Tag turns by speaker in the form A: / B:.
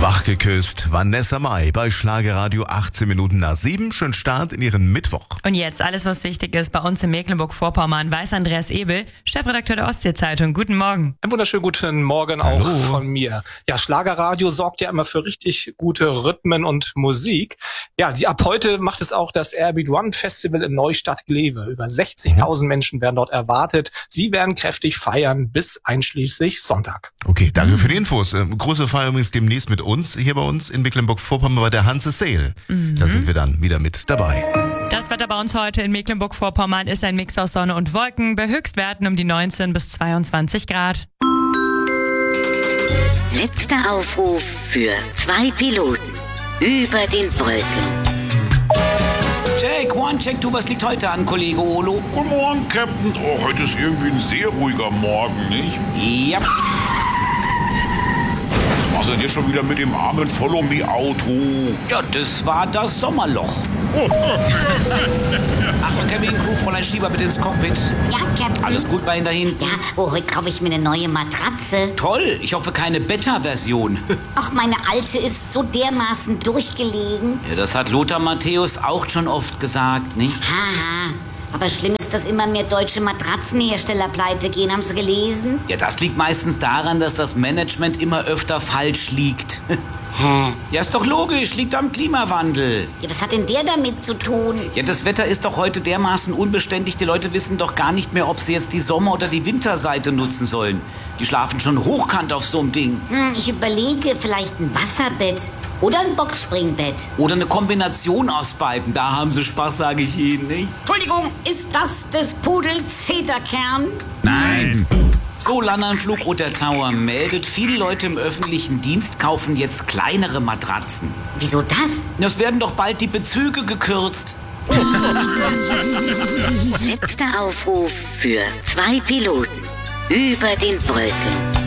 A: Wachgeküsst, Vanessa Mai bei Schlagerradio 18 Minuten nach 7. Schönen Start in Ihren Mittwoch.
B: Und jetzt alles, was wichtig ist bei uns in Mecklenburg-Vorpommern, weiß Andreas Ebel, Chefredakteur der Ostsee-Zeitung. Guten Morgen.
C: Einen wunderschönen guten Morgen auch von mir. Ja, Schlagerradio sorgt ja immer für richtig gute Rhythmen und Musik. Ja, ab heute macht es auch das Airbeat One Festival in Neustadt-Glewe. Über 60.000 Menschen werden dort erwartet. Sie werden kräftig feiern bis einschließlich Sonntag.
A: Okay, danke für die Infos. Große Feier übrigens demnächst mit uns, hier bei uns in Mecklenburg-Vorpommern bei der Hanse Sale. Da sind wir dann wieder mit dabei.
B: Das Wetter bei uns heute in Mecklenburg-Vorpommern ist ein Mix aus Sonne und Wolken, bei Höchstwerten um die 19 bis 22 Grad.
D: Letzter Aufruf für 2 Piloten über den Wolken.
E: Check, one, check, du, was liegt heute an, Kollege Olo?
F: Guten Morgen, Captain. Oh, heute ist irgendwie ein sehr ruhiger Morgen, nicht?
E: Ja.
F: Was machst du denn jetzt schon wieder mit dem armen Follow-Me-Auto?
E: Ja, das war das Sommerloch. Achtung, Kevin, Crew, Fräulein Schieber, bitte ins Cockpit.
D: Ja, Captain.
E: Alles gut bei Ihnen da hinten?
D: Ja, heute kaufe ich mir eine neue Matratze.
E: Toll, ich hoffe keine Beta-Version.
D: Ach, meine alte ist so dermaßen durchgelegen.
E: Ja, das hat Lothar Matthäus auch schon oft gesagt, nicht?
D: Haha. Aber schlimm ist, dass immer mehr deutsche Matratzenhersteller pleite gehen. Haben Sie gelesen?
E: Ja, das liegt meistens daran, dass das Management immer öfter falsch liegt.
D: Hä?
E: Ja, ist doch logisch, liegt am Klimawandel.
D: Ja, was hat denn der damit zu tun?
E: Ja, das Wetter ist doch heute dermaßen unbeständig, die Leute wissen doch gar nicht mehr, ob sie jetzt die Sommer- oder die Winterseite nutzen sollen. Die schlafen schon hochkant auf so einem Ding.
D: Ich überlege, vielleicht ein Wasserbett oder ein Boxspringbett.
E: Oder eine Kombination aus beiden, da haben sie Spaß, sage ich Ihnen, nicht?
D: Entschuldigung, ist das des Pudels Federkern?
E: Nein! So, Landernflug Roter Tower meldet, viele Leute im öffentlichen Dienst kaufen jetzt kleinere Matratzen.
D: Wieso das?
E: Es werden doch bald die Bezüge gekürzt.
D: Letzter Aufruf für 2 Piloten über den Wolken.